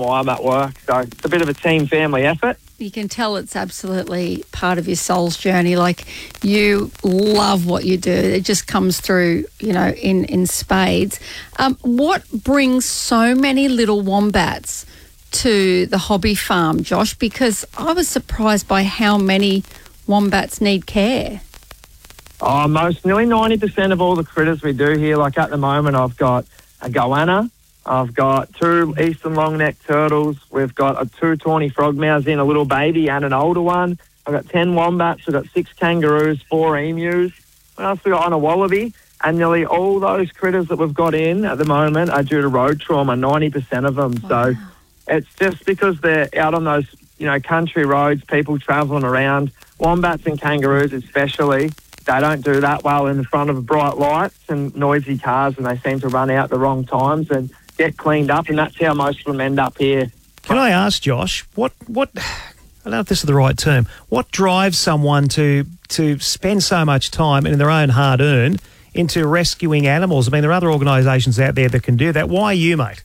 while I'm at work. So it's a bit of a team family effort. You can tell it's absolutely part of your soul's journey. Like, you love what you do. It just comes through, in spades. What brings so many little wombats to the hobby farm, Josh? Because I was surprised by how many wombats need care. Oh, nearly 90% of all the critters we do here, like at the moment, I've got a goanna, I've got 2 eastern long-necked turtles, we've got 2 tawny frogmouths in, a little baby and an older one. I've got 10 wombats, we've got 6 kangaroos, 4 emus. What else we got? On a wallaby. And nearly all those critters that we've got in at the moment are due to road trauma, 90% of them. Wow. So it's just because they're out on those, country roads, people travelling around. Wombats and kangaroos especially, they don't do that well in front of bright lights and noisy cars, and they seem to run out at the wrong times and get cleaned up, and that's how most of them end up here. Can I ask, Josh, what I don't know if this is the right term, what drives someone to spend so much time in their own hard-earned into rescuing animals? I mean, there are other organisations out there that can do that. Why you, mate?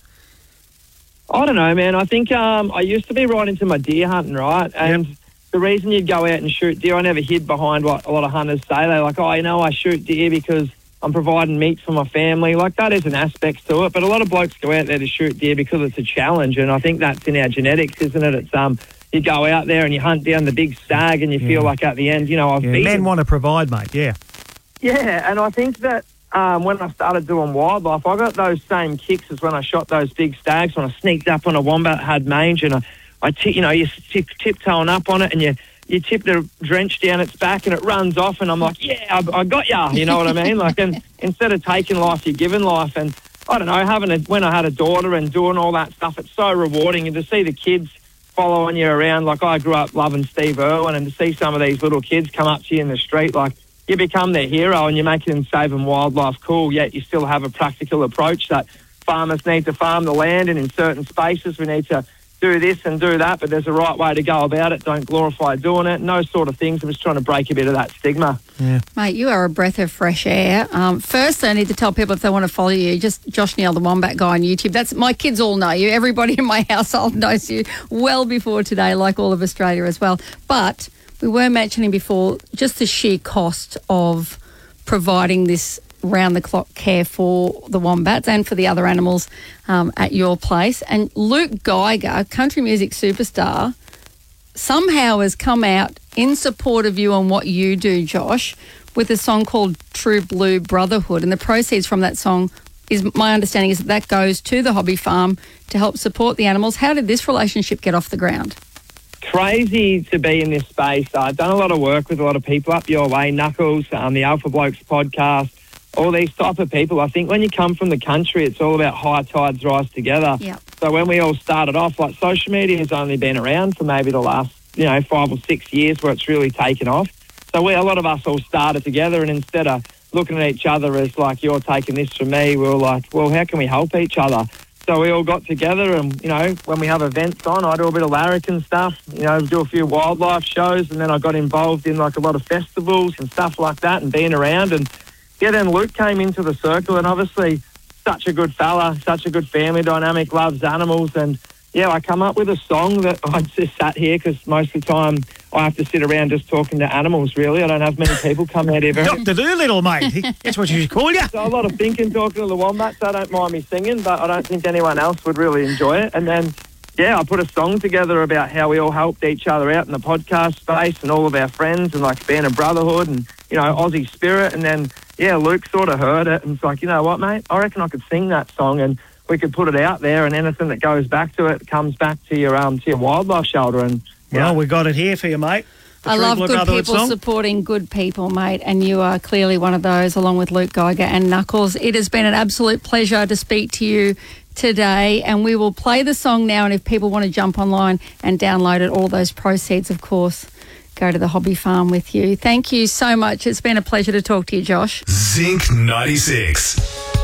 I don't know, man. I think I used to be right into my deer hunting, right? And the reason you'd go out and shoot deer, I never hid behind what a lot of hunters say. They're like, I shoot deer because I'm providing meat for my family. Like, that is an aspect to it. But a lot of blokes go out there to shoot deer because it's a challenge, and I think that's in our genetics, isn't it? It's you go out there and you hunt down the big stag, and you feel like at the end, I've beaten. Men want to provide, mate, Yeah, and I think that when I started doing wildlife, I got those same kicks as when I shot those big stags, when I sneaked up on a wombat that had mange, and you're tiptoeing up on it, and you tip the drench down its back and it runs off, and I'm like, I got ya, you know what I mean? Like, and instead of taking life, you're giving life. And I don't know, when I had a daughter and doing all that stuff, it's so rewarding. And to see the kids following you around, like I grew up loving Steve Irwin, and to see some of these little kids come up to you in the street, like, you become their hero, and you're making them saving wildlife cool, yet you still have a practical approach that farmers need to farm the land, and in certain spaces we need to do this and do that, but there's a right way to go about it. Don't glorify doing it, and those sort of things. I'm just trying to break a bit of that stigma. Yeah. Mate, you are a breath of fresh air. First, I need to tell people if they want to follow you, just Josh Neal, the Wombat Guy on YouTube. That's my kids all know you. Everybody in my household knows you well before today, like all of Australia as well. But we were mentioning before just the sheer cost of providing this round-the-clock care for the wombats and for the other animals at your place. And Luke Geiger, country music superstar, somehow has come out in support of you and what you do, Josh, with a song called True Blue Brotherhood. And the proceeds from that song, my understanding is that goes to the hobby farm to help support the animals. How did this relationship get off the ground? Crazy to be in this space. I've done a lot of work with a lot of people up your way, Knuckles, the Alpha Blokes podcast, all these type of people. I think when you come from the country, it's all about high tides rise together. Yep. So when we all started off, like, social media has only been around for maybe the last, 5 or 6 years where it's really taken off. So a lot of us all started together, and instead of looking at each other as like, you're taking this from me, we were like, well, how can we help each other? So we all got together, and, when we have events on, I do a bit of larrikin stuff, do a few wildlife shows, and then I got involved in, like, a lot of festivals and stuff like that, and being around. And then Luke came into the circle, and obviously such a good fella, such a good family dynamic, loves animals. And I come up with a song that I just sat here because most of the time I have to sit around just talking to animals, really. I don't have many people come out here. Dr. Doolittle, mate. That's what you should call you. So a lot of thinking, talking to the wombats. I don't mind me singing, but I don't think anyone else would really enjoy it. And then, I put a song together about how we all helped each other out in the podcast space and all of our friends, and like being a brotherhood and, Aussie spirit. And then, Luke sort of heard it and it's like, you know what, mate, I reckon I could sing that song and we could put it out there, and anything that goes back to it comes back to your wildlife shelter. And well, we got it here for you, mate. I love good people supporting good people, mate, and you are clearly one of those, along with Luke Geiger and Knuckles. It has been an absolute pleasure to speak to you today, and we will play the song now, and if people want to jump online and download it, all those proceeds, of course, go to the hobby farm with you. Thank you so much. It's been a pleasure to talk to you, Josh. Zinc 96.